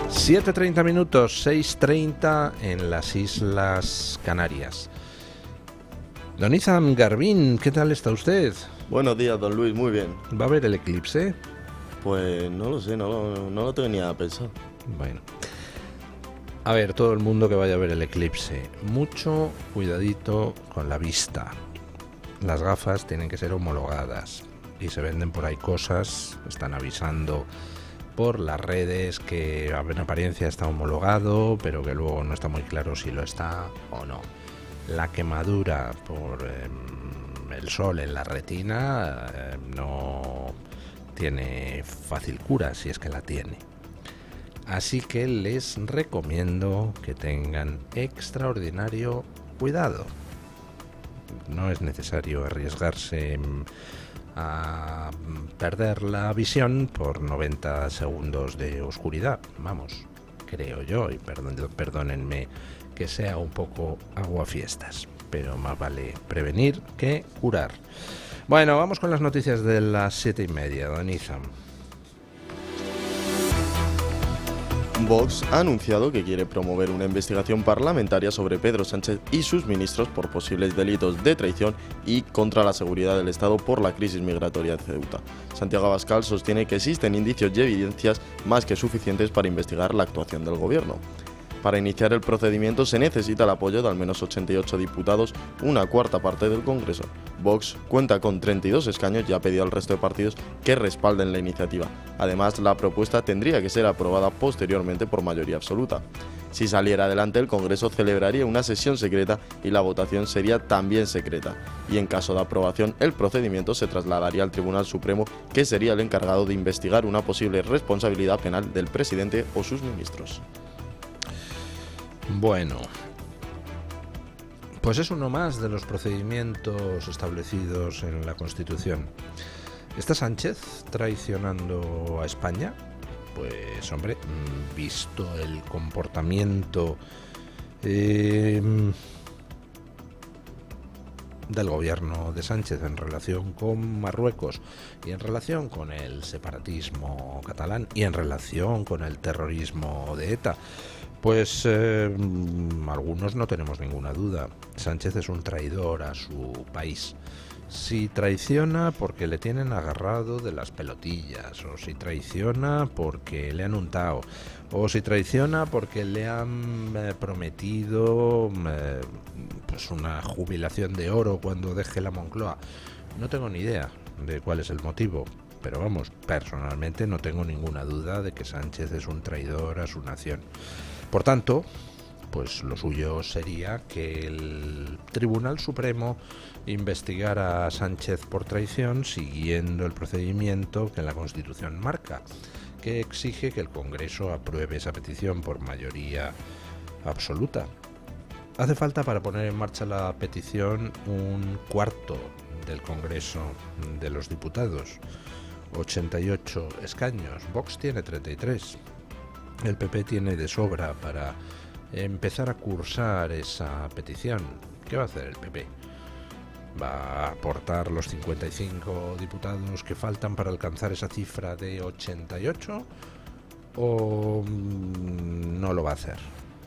7:30 minutos, 6:30 en las Islas Canarias. Don Izam Garbín, ¿qué tal está usted? Buenos días, don Luis, muy bien. ¿Va a ver el eclipse? Pues no lo sé, no lo tenía pensado. Bueno, a ver, todo el mundo que vaya a ver el eclipse, mucho cuidadito con la vista. Las gafas tienen que ser homologadas y se venden por ahí cosas, están avisando por las redes que en apariencia está homologado, pero que luego no está muy claro si lo está o no. La quemadura por el sol en la retina no tiene fácil cura, si es que la tiene. Así que les recomiendo que tengan extraordinario cuidado. No es necesario arriesgarse a perder la visión por 90 segundos de oscuridad. Vamos, creo yo, y perdónenme que sea un poco aguafiestas, pero más vale prevenir que curar. Bueno, vamos con las noticias de las 7:30, don Izam. Vox ha anunciado que quiere promover una investigación parlamentaria sobre Pedro Sánchez y sus ministros por posibles delitos de traición y contra la seguridad del Estado por la crisis migratoria de Ceuta. Santiago Abascal sostiene que existen indicios y evidencias más que suficientes para investigar la actuación del gobierno. Para iniciar el procedimiento se necesita el apoyo de al menos 88 diputados, una cuarta parte del Congreso. Vox cuenta con 32 escaños y ha pedido al resto de partidos que respalden la iniciativa. Además, la propuesta tendría que ser aprobada posteriormente por mayoría absoluta. Si saliera adelante, el Congreso celebraría una sesión secreta y la votación sería también secreta. Y en caso de aprobación, el procedimiento se trasladaría al Tribunal Supremo, que sería el encargado de investigar una posible responsabilidad penal del presidente o sus ministros. Bueno, pues es uno más de los procedimientos establecidos en la Constitución. ¿Está Sánchez traicionando a España? Pues hombre, visto el comportamiento del gobierno de Sánchez en relación con Marruecos y en relación con el separatismo catalán y en relación con el terrorismo de ETA, pues algunos no tenemos ninguna duda. Sánchez es un traidor a su país. Si traiciona porque le tienen agarrado de las pelotillas, o si traiciona porque le han untado, o si traiciona porque le han prometido pues una jubilación de oro cuando deje la Moncloa, no tengo ni idea de cuál es el motivo. Pero vamos, personalmente no tengo ninguna duda de que Sánchez es un traidor a su nación. Por tanto, pues lo suyo sería que el Tribunal Supremo investigara a Sánchez por traición siguiendo el procedimiento que la Constitución marca, que exige que el Congreso apruebe esa petición por mayoría absoluta. Hace falta para poner en marcha la petición un cuarto del Congreso de los Diputados, 88 escaños, Vox tiene 33. El PP tiene de sobra para empezar a cursar esa petición. ¿Qué va a hacer el PP? ¿Va a aportar los 55 diputados que faltan para alcanzar esa cifra de 88? ¿O no lo va a hacer?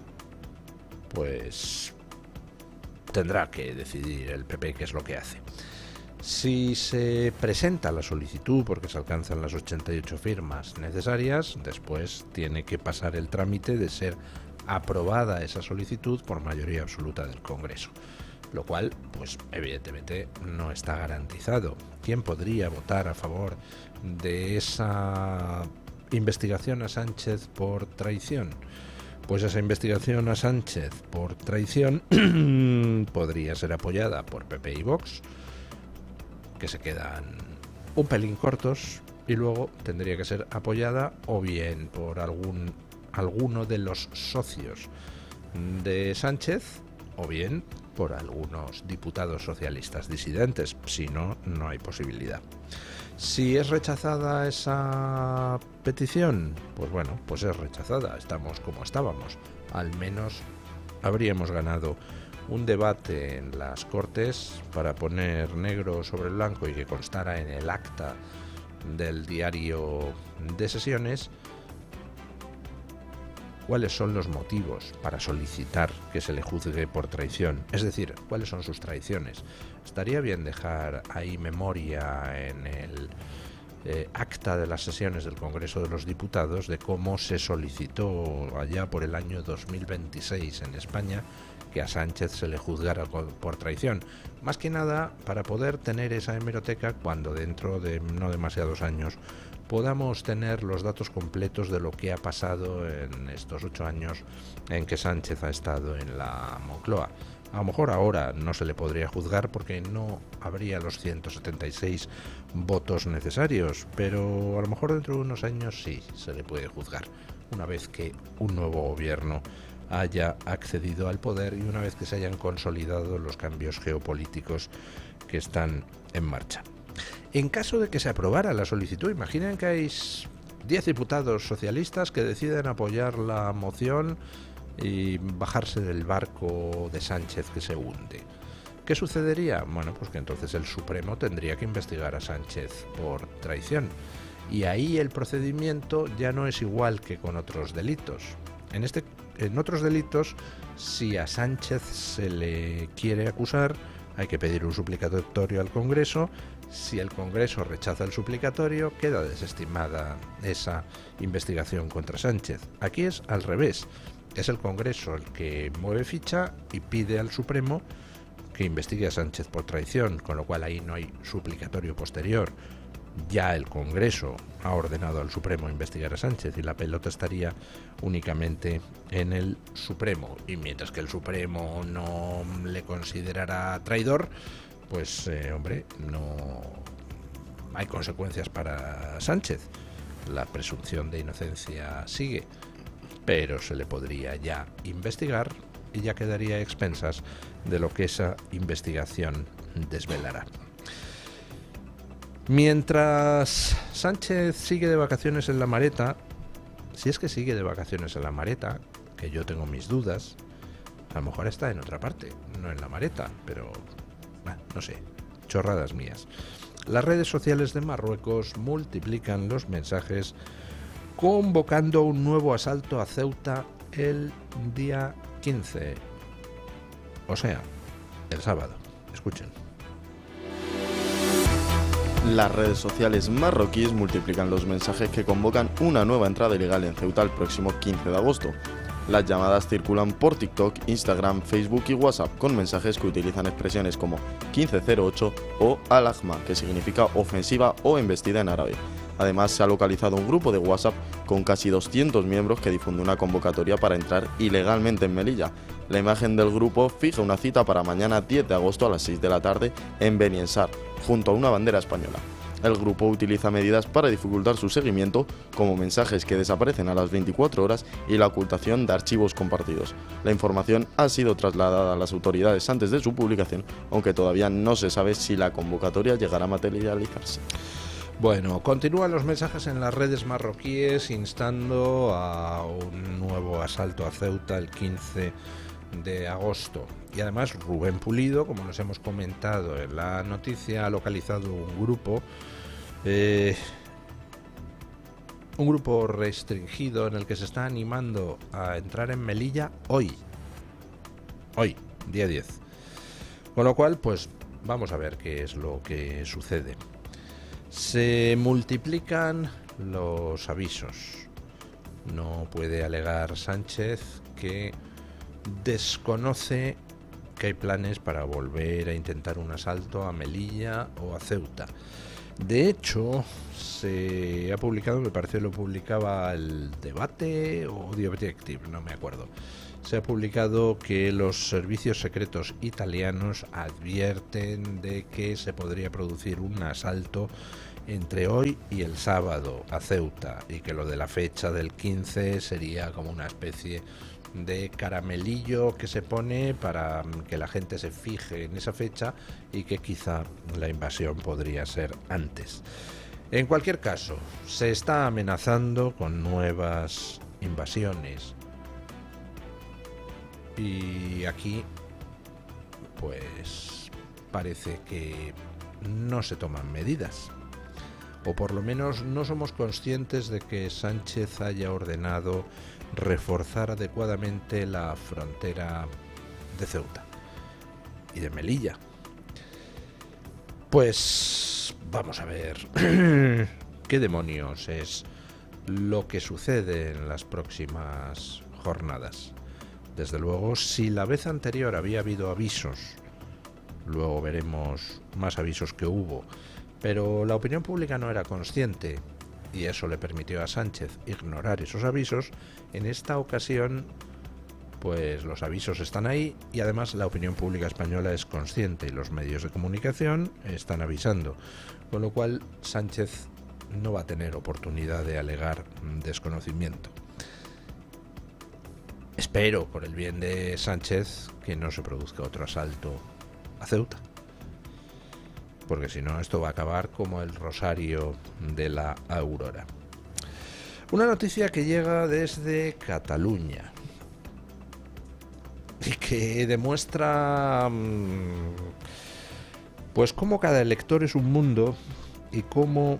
Pues tendrá que decidir el PP qué es lo que hace. Si se presenta la solicitud porque se alcanzan las 88 firmas necesarias, después tiene que pasar el trámite de ser aprobada esa solicitud por mayoría absoluta del Congreso, lo cual, pues evidentemente no está garantizado. ¿Quién podría votar a favor de esa investigación a Sánchez por traición? Pues esa investigación a Sánchez por traición podría ser apoyada por PP y Vox, que se quedan un pelín cortos, y luego tendría que ser apoyada o bien por alguno de los socios de Sánchez o bien por algunos diputados socialistas disidentes. Si no, no hay posibilidad. Si es rechazada esa petición, pues bueno, pues es rechazada. Estamos como estábamos. Al menos habríamos ganado un debate en las Cortes para poner negro sobre blanco y que constara en el acta del diario de sesiones cuáles son los motivos para solicitar que se le juzgue por traición, es decir, cuáles son sus traiciones. Estaría bien dejar ahí memoria en el acta de las sesiones del Congreso de los Diputados de cómo se solicitó allá por el año 2026 en España que a Sánchez se le juzgara por traición. Más que nada para poder tener esa hemeroteca cuando dentro de no demasiados años podamos tener los datos completos de lo que ha pasado en estos 8 años en que Sánchez ha estado en la Moncloa. A lo mejor ahora no se le podría juzgar porque no habría los 176 votos necesarios, pero a lo mejor dentro de unos años sí se le puede juzgar, una vez que un nuevo gobierno haya accedido al poder y una vez que se hayan consolidado los cambios geopolíticos que están en marcha. En caso de que se aprobara la solicitud, imaginen que hay 10 diputados socialistas que deciden apoyar la moción y bajarse del barco de Sánchez que se hunde. ¿Qué sucedería? Bueno, pues que entonces el Supremo tendría que investigar a Sánchez por traición. Y ahí el procedimiento ya no es igual que con otros delitos. En otros delitos, si a Sánchez se le quiere acusar, hay que pedir un suplicatorio al Congreso. Si el Congreso rechaza el suplicatorio, queda desestimada esa investigación contra Sánchez. Aquí es al revés. Es el Congreso el que mueve ficha y pide al Supremo que investigue a Sánchez por traición, con lo cual ahí no hay suplicatorio posterior. Ya el Congreso ha ordenado al Supremo investigar a Sánchez y la pelota estaría únicamente en el Supremo. Y mientras que el Supremo no le considerará traidor, pues hombre, no hay consecuencias para Sánchez. La presunción de inocencia sigue, pero se le podría ya investigar y ya quedaría a expensas de lo que esa investigación desvelará. Mientras Sánchez sigue de vacaciones en La Mareta, si es que sigue de vacaciones en La Mareta, que yo tengo mis dudas, a lo mejor está en otra parte, no en La Mareta, pero no sé, chorradas mías. Las redes sociales de Marruecos multiplican los mensajes convocando un nuevo asalto a Ceuta el día 15, o sea, el sábado. Escuchen. Las redes sociales marroquíes multiplican los mensajes que convocan una nueva entrada ilegal en Ceuta el próximo 15 de agosto. Las llamadas circulan por TikTok, Instagram, Facebook y WhatsApp con mensajes que utilizan expresiones como 1508 o Al-Ahma, que significa ofensiva o embestida en árabe. Además, se ha localizado un grupo de WhatsApp con casi 200 miembros que difunde una convocatoria para entrar ilegalmente en Melilla. La imagen del grupo fija una cita para mañana 10 de agosto a las 6 de la tarde en Beni Ensar, junto a una bandera española. El grupo utiliza medidas para dificultar su seguimiento, como mensajes que desaparecen a las 24 horas y la ocultación de archivos compartidos. La información ha sido trasladada a las autoridades antes de su publicación, aunque todavía no se sabe si la convocatoria llegará a materializarse. Bueno, continúan los mensajes en las redes marroquíes instando a un nuevo asalto a Ceuta el 15 de agosto. Y además Rubén Pulido, como nos hemos comentado en la noticia, ha localizado un grupo restringido en el que se está animando a entrar en Melilla hoy, día 10. Con lo cual, pues vamos a ver qué es lo que sucede. Se multiplican los avisos. No puede alegar Sánchez que desconoce que hay planes para volver a intentar un asalto a Melilla o a Ceuta. De hecho, se ha publicado, me parece que lo publicaba El Debate o The Objective, no me acuerdo. Se ha publicado que los servicios secretos italianos advierten de que se podría producir un asalto entre hoy y el sábado a Ceuta y que lo de la fecha del 15 sería como una especie de caramelillo que se pone para que la gente se fije en esa fecha y que quizá la invasión podría ser antes. En cualquier caso, se está amenazando con nuevas invasiones y aquí pues parece que no se toman medidas. o por lo menos no somos conscientes de que Sánchez haya ordenado reforzar adecuadamente la frontera de Ceuta y de Melilla. Pues vamos a ver qué demonios es lo que sucede en las próximas jornadas. Desde luego, si la vez anterior había habido avisos, luego veremos más avisos que hubo, pero la opinión pública no era consciente y eso le permitió a Sánchez ignorar esos avisos. En esta ocasión, pues los avisos están ahí y además la opinión pública española es consciente y los medios de comunicación están avisando, con lo cual Sánchez no va a tener oportunidad de alegar desconocimiento. Espero, por el bien de Sánchez, que no se produzca otro asalto a Ceuta, porque si no esto va a acabar como el rosario de la aurora. Una noticia que llega desde Cataluña y que demuestra pues cómo cada elector es un mundo y cómo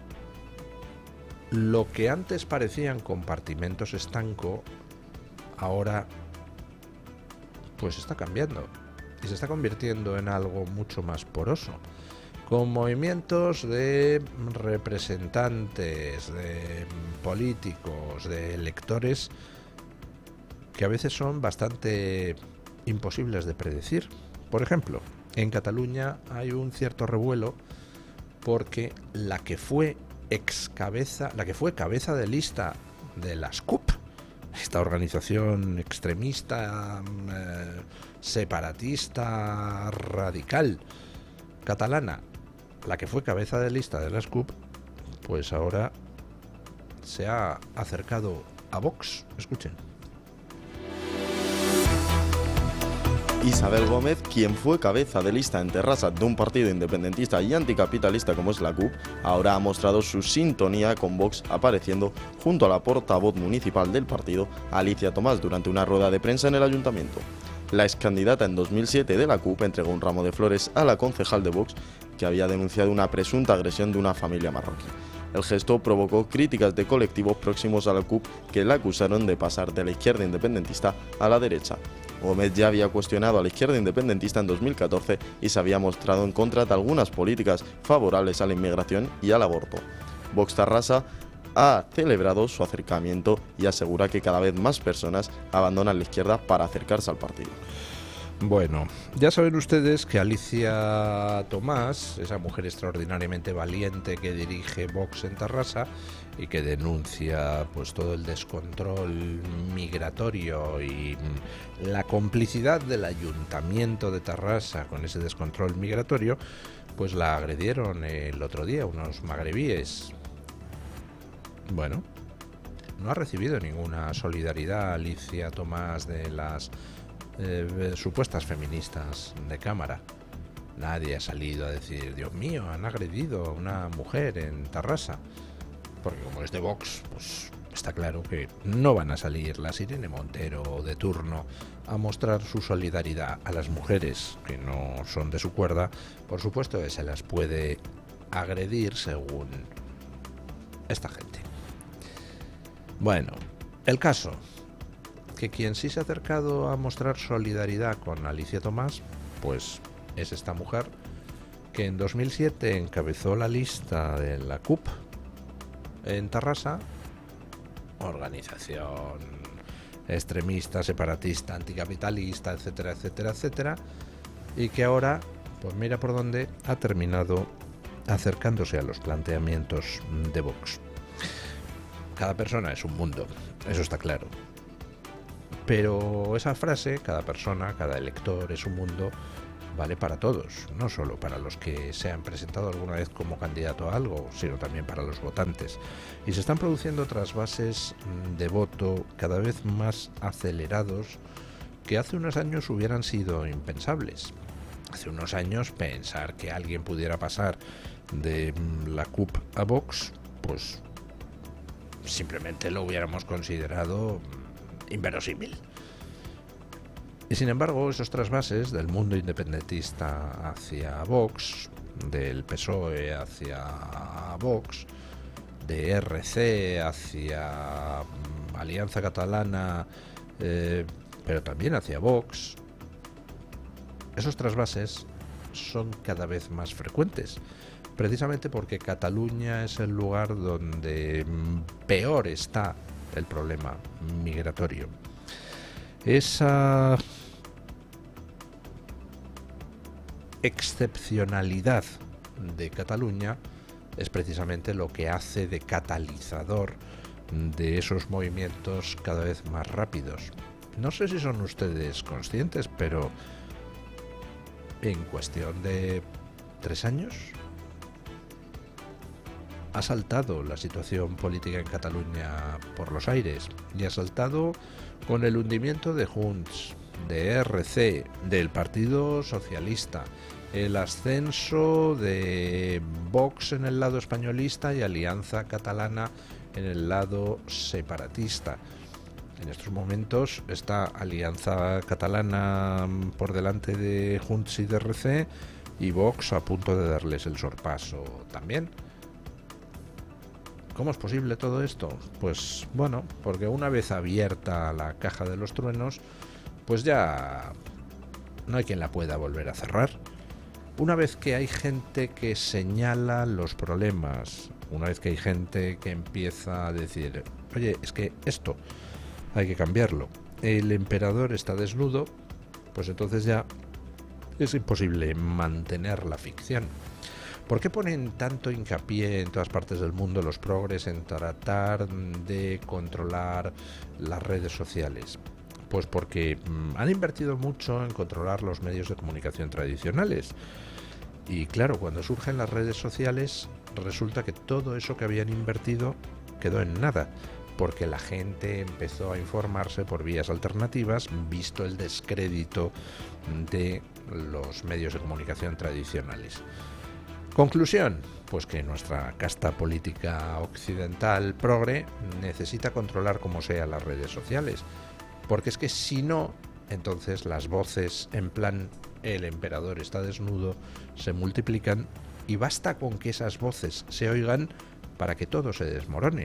lo que antes parecían compartimentos estanco ahora pues está cambiando y se está convirtiendo en algo mucho más poroso, con movimientos de representantes, de políticos, de electores que a veces son bastante imposibles de predecir. Por ejemplo, en Cataluña hay un cierto revuelo porque la que fue cabeza de lista de las CUP, esta organización extremista, separatista, radical catalana, la que fue cabeza de lista de las CUP, pues ahora se ha acercado a Vox. Escuchen. Isabel Gómez, quien fue cabeza de lista en Terrassa de un partido independentista y anticapitalista como es la CUP, ahora ha mostrado su sintonía con Vox apareciendo junto a la portavoz municipal del partido, Alicia Tomás, durante una rueda de prensa en el ayuntamiento. La excandidata en 2007 de la CUP entregó un ramo de flores a la concejal de Vox que había denunciado una presunta agresión de una familia marroquí. El gesto provocó críticas de colectivos próximos a la CUP que la acusaron de pasar de la izquierda independentista a la derecha. Gómez ya había cuestionado a la izquierda independentista en 2014 y se había mostrado en contra de algunas políticas favorables a la inmigración y al aborto. Vox Terrassa ha celebrado su acercamiento y asegura que cada vez más personas abandonan la izquierda para acercarse al partido. Bueno, ya saben ustedes que Alicia Tomás, esa mujer extraordinariamente valiente que dirige Vox en Terrassa y que denuncia pues todo el descontrol migratorio y la complicidad del ayuntamiento de Terrassa con ese descontrol migratorio, pues la agredieron el otro día unos magrebíes. Bueno, no ha recibido ninguna solidaridad Alicia Tomás de las supuestas feministas de Cámara. Nadie ha salido a decir, Dios mío, han agredido a una mujer en Terrassa. Porque como es de Vox, pues está claro que no van a salir las Irene Montero de turno a mostrar su solidaridad a las mujeres que no son de su cuerda. Por supuesto que se las puede agredir según esta gente. Bueno, el caso que quien sí se ha acercado a mostrar solidaridad con Alicia Tomás, pues es esta mujer que en 2007 encabezó la lista de la CUP en Terrassa, organización extremista, separatista, anticapitalista, etcétera, etcétera, etcétera, y que ahora, pues mira por dónde, ha terminado acercándose a los planteamientos de Vox. Cada persona es un mundo, eso está claro. Pero esa frase, cada persona, cada elector es un mundo, vale para todos, no solo para los que se han presentado alguna vez como candidato a algo, sino también para los votantes. Y se están produciendo trasvases de voto cada vez más acelerados que hace unos años hubieran sido impensables. Hace unos años pensar que alguien pudiera pasar de la CUP a Vox, pues simplemente lo hubiéramos considerado inverosímil. Y sin embargo, esos trasvases del mundo independentista hacia Vox, del PSOE hacia Vox, de RC hacia Alianza Catalana, pero también hacia Vox, esos trasvases son cada vez más frecuentes, precisamente porque Cataluña es el lugar donde peor está el problema migratorio. Esa excepcionalidad de Cataluña es precisamente lo que hace de catalizador de esos movimientos cada vez más rápidos. No sé si son ustedes conscientes, pero en cuestión de 3 años ha saltado la situación política en Cataluña por los aires, y ha saltado con el hundimiento de Junts, de RC, del Partido Socialista, el ascenso de Vox en el lado españolista y Alianza Catalana en el lado separatista. En estos momentos está Alianza Catalana por delante de Junts y de RC, y Vox a punto de darles el sorpaso también. ¿Cómo es posible todo esto? Pues bueno, porque una vez abierta la caja de los truenos, pues ya no hay quien la pueda volver a cerrar. Una vez que hay gente que señala los problemas, una vez que hay gente que empieza a decir, oye, es que esto hay que cambiarlo, el emperador está desnudo, pues entonces ya es imposible mantener la ficción. ¿Por qué ponen tanto hincapié en todas partes del mundo los progres en tratar de controlar las redes sociales? Pues porque han invertido mucho en controlar los medios de comunicación tradicionales. Y claro, cuando surgen las redes sociales, resulta que todo eso que habían invertido quedó en nada, porque la gente empezó a informarse por vías alternativas, visto el descrédito de los medios de comunicación tradicionales. Conclusión, pues que nuestra casta política occidental progre necesita controlar como sea las redes sociales, porque es que si no, entonces las voces en plan el emperador está desnudo se multiplican, y basta con que esas voces se oigan para que todo se desmorone.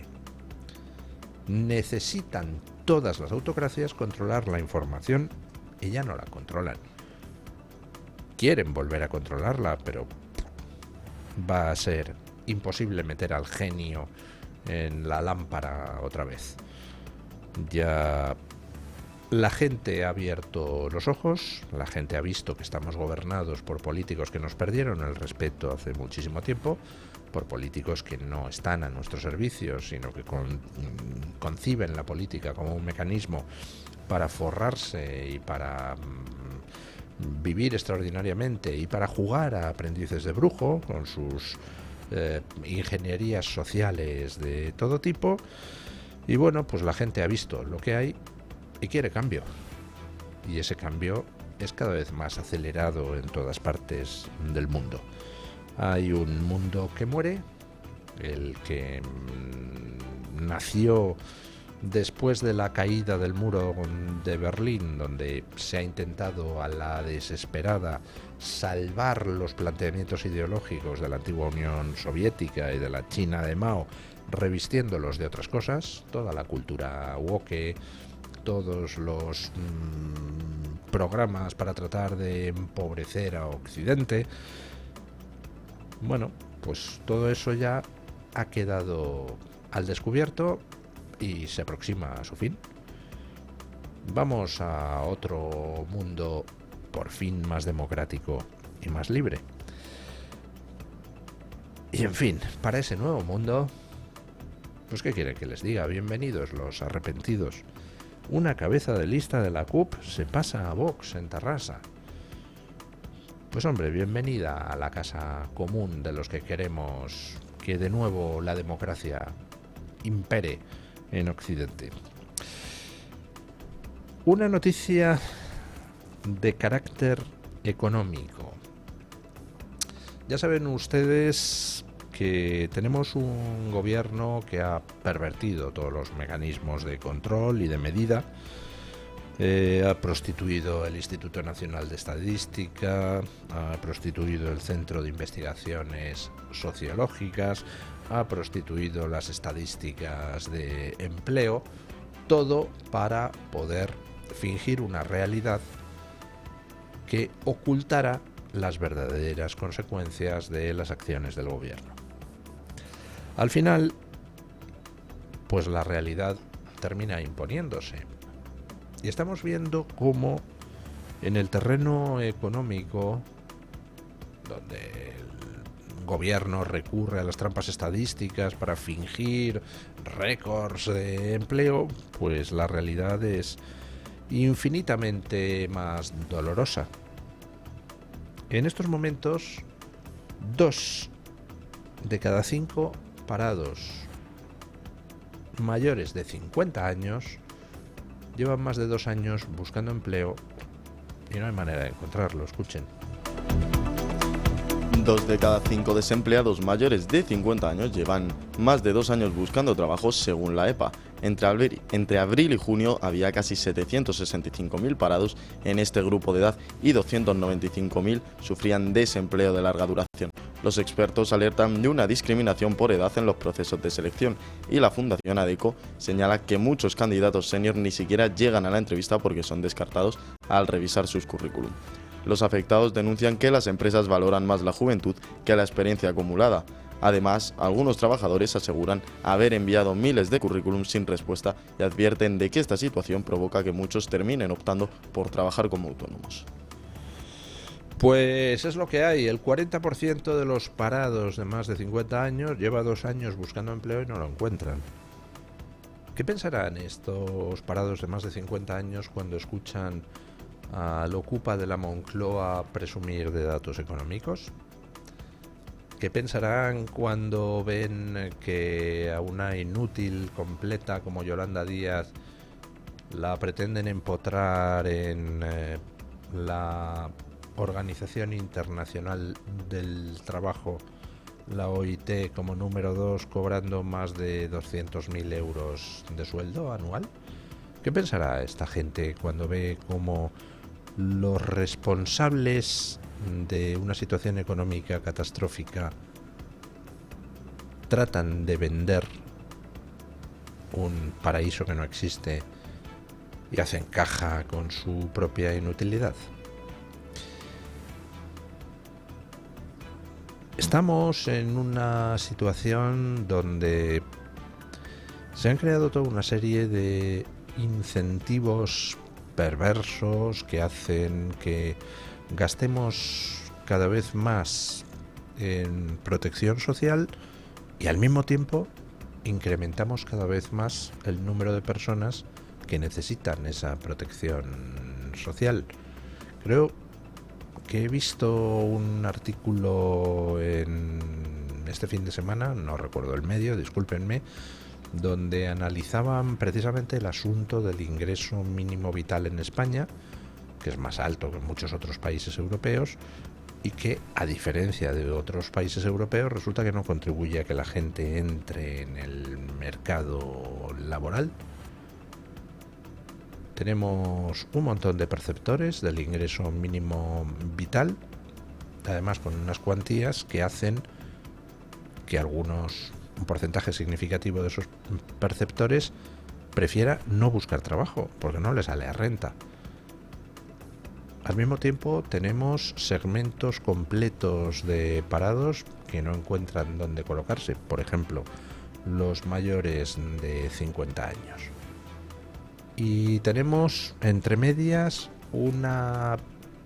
Necesitan todas las autocracias controlar la información y ya no la controlan. Quieren volver a controlarla, pero va a ser imposible meter al genio en la lámpara otra vez. Ya la gente ha abierto los ojos, la gente ha visto que estamos gobernados por políticos que nos perdieron el respeto hace muchísimo tiempo, por políticos que no están a nuestro servicio, sino que conciben la política como un mecanismo para forrarse y para vivir extraordinariamente y para jugar a aprendices de brujo con sus ingenierías sociales de todo tipo. Y bueno, pues la gente ha visto lo que hay y quiere cambio, y ese cambio es cada vez más acelerado en todas partes del mundo. Hay un mundo que muere, el que nació después de la caída del muro de Berlín, donde se ha intentado a la desesperada salvar los planteamientos ideológicos de la antigua Unión Soviética y de la China de Mao, revistiéndolos de otras cosas, toda la cultura woke, todos los programas para tratar de empobrecer a Occidente. Bueno, pues todo eso ya ha quedado al descubierto y se aproxima a su fin. Vamos a otro mundo por fin más democrático y más libre. Y en fin, para ese nuevo mundo, pues ¿qué quieren que les diga? Bienvenidos los arrepentidos. Una cabeza de lista de la CUP se pasa a Vox en Tarrasa. Pues hombre, bienvenida a la casa común de los que queremos que de nuevo la democracia impere en Occidente. Una noticia de carácter económico. Ya saben ustedes que tenemos un gobierno que ha pervertido todos los mecanismos de control y de medida. Ha prostituido el Instituto Nacional de Estadística, ha prostituido el Centro de Investigaciones Sociológicas, ha prostituido las estadísticas de empleo, todo para poder fingir una realidad que ocultara las verdaderas consecuencias de las acciones del gobierno. Al final, pues la realidad termina imponiéndose. Y estamos viendo cómo en el terreno económico, donde el gobierno recurre a las trampas estadísticas para fingir récords de empleo, pues la realidad es infinitamente más dolorosa. En estos momentos, 2 de cada 5 parados mayores de 50 años llevan más de 2 años buscando empleo y no hay manera de encontrarlo. Escuchen. 2 de cada 5 desempleados mayores de 50 años llevan más de 2 años buscando trabajo, según la EPA. Entre abril y junio había casi 765.000 parados en este grupo de edad y 295.000 sufrían desempleo de larga duración. Los expertos alertan de una discriminación por edad en los procesos de selección y la Fundación ADECO señala que muchos candidatos senior ni siquiera llegan a la entrevista porque son descartados al revisar sus currículum. Los afectados denuncian que las empresas valoran más la juventud que la experiencia acumulada. Además, algunos trabajadores aseguran haber enviado miles de currículums sin respuesta y advierten de que esta situación provoca que muchos terminen optando por trabajar como autónomos. Pues es lo que hay. El 40% de los parados de más de 50 años lleva 2 años buscando empleo y no lo encuentran. ¿Qué pensarán estos parados de más de 50 años cuando escuchan al ocupa de la Moncloa presumir de datos económicos? ¿Qué pensarán cuando ven que a una inútil completa como Yolanda Díaz la pretenden empotrar en la Organización Internacional del Trabajo, la OIT, como número 2, cobrando más de 200.000 euros de sueldo anual? ¿Qué pensará esta gente cuando ve cómo los responsables de una situación económica catastrófica tratan de vender un paraíso que no existe y hacen caja con su propia inutilidad? Estamos en una situación donde se han creado toda una serie de incentivos perversos que hacen que gastemos cada vez más en protección social y al mismo tiempo incrementamos cada vez más el número de personas que necesitan esa protección social. Creo que he visto un artículo en este fin de semana, no recuerdo el medio, discúlpenme, donde analizaban precisamente el asunto del ingreso mínimo vital en España, que es más alto que en muchos otros países europeos y que, a diferencia de otros países europeos, resulta que no contribuye a que la gente entre en el mercado laboral. Tenemos un montón de perceptores del ingreso mínimo vital, además con unas cuantías que hacen que un porcentaje significativo de esos perceptores prefiera no buscar trabajo porque no les sale a renta. Al mismo tiempo tenemos segmentos completos de parados que no encuentran dónde colocarse, por ejemplo, los mayores de 50 años. Y tenemos entre medias una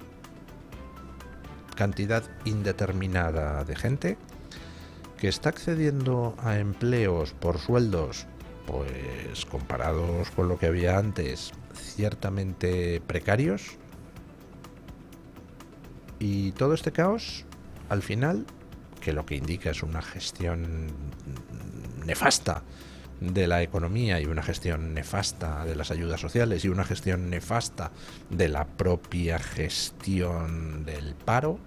cantidad indeterminada de gente que está accediendo a empleos por sueldos, pues comparados con lo que había antes, ciertamente precarios. Y todo este caos, al final, que lo que indica es una gestión nefasta de la economía y una gestión nefasta de las ayudas sociales y una gestión nefasta de la propia gestión del paro,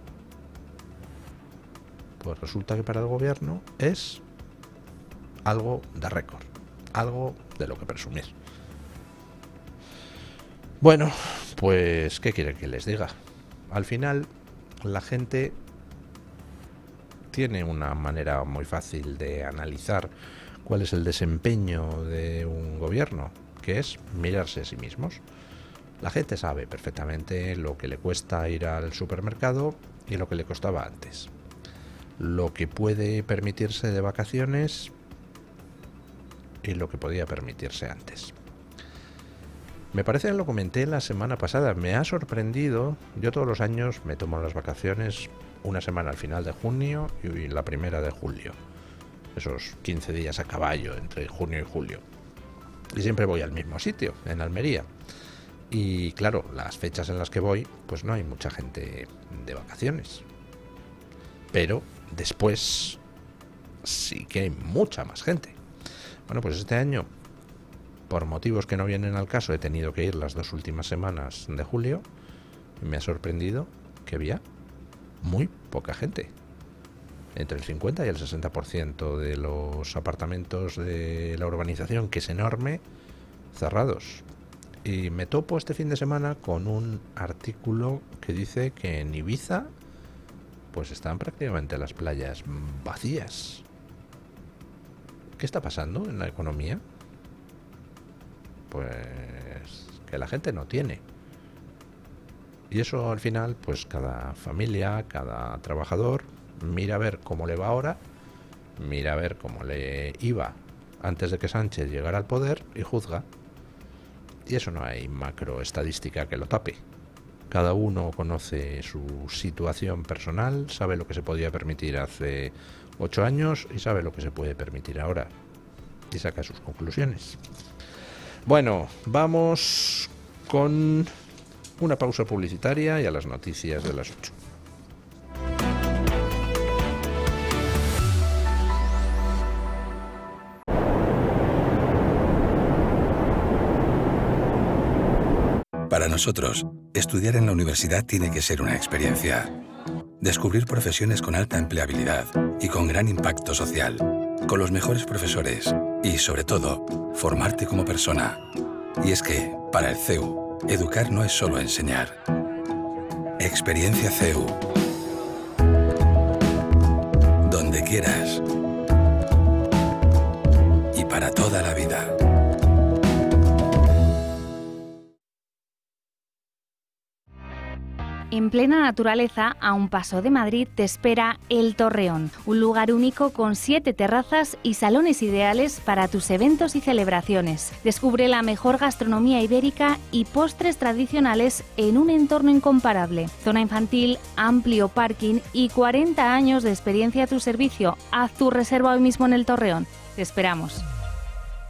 pues resulta que para el gobierno es algo de récord, algo de lo que presumir. Bueno, pues ¿qué quieren que les diga? Al final, la gente tiene una manera muy fácil de analizar cuál es el desempeño de un gobierno, que es mirarse a sí mismos. La gente sabe perfectamente lo que le cuesta ir al supermercado y lo que le costaba antes. Lo que puede permitirse de vacaciones y lo que podía permitirse antes. Me parece que lo comenté la semana pasada, me ha sorprendido. Yo todos los años me tomo las vacaciones una semana al final de junio y la primera de julio. Esos 15 días a caballo entre junio y julio. Y siempre voy al mismo sitio, en Almería. Y claro, las fechas en las que voy, pues no hay mucha gente de vacaciones. Pero después sí que hay mucha más gente. Bueno, pues este año, por motivos que no vienen al caso, he tenido que ir las 2 últimas semanas de julio y me ha sorprendido que había muy poca gente. Entre el 50 y el 60% de los apartamentos de la urbanización, que es enorme, cerrados. Y me topo este fin de semana con un artículo que dice que en Ibiza pues están prácticamente las playas vacías. ¿Qué está pasando en la economía? Pues que la gente no tiene. Y eso al final, pues cada familia, cada trabajador mira a ver cómo le va ahora, mira a ver cómo le iba antes de que Sánchez llegara al poder y juzga. Y eso no hay macroestadística que lo tape. Cada uno conoce su situación personal, sabe lo que se podía permitir hace 8 años y sabe lo que se puede permitir ahora. Y saca sus conclusiones. Bueno, vamos con una pausa publicitaria y a las noticias de las 8. Para nosotros, estudiar en la universidad tiene que ser una experiencia. Descubrir profesiones con alta empleabilidad y con gran impacto social, con los mejores profesores y, sobre todo, formarte como persona. Y es que, para el CEU, educar no es solo enseñar. Experiencia CEU. Donde quieras. Y para toda la vida. En plena naturaleza, a un paso de Madrid, te espera El Torreón, un lugar único con 7 terrazas y salones ideales para tus eventos y celebraciones. Descubre la mejor gastronomía ibérica y postres tradicionales en un entorno incomparable. Zona infantil, amplio parking y 40 años de experiencia a tu servicio. Haz tu reserva hoy mismo en El Torreón. Te esperamos.